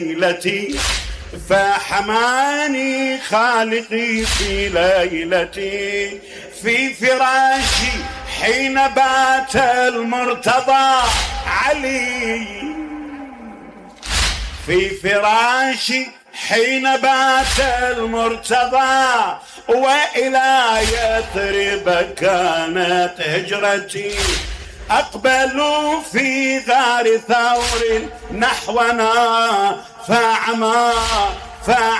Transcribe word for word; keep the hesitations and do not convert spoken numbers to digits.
ليلتي فحماني خالقي في ليلتي في فراشي حين بات المرتضى علي في فراشي حين بات المرتضى وإلى يثرب كانت هجرتي أقبلوا في غار ثور نحونا فعما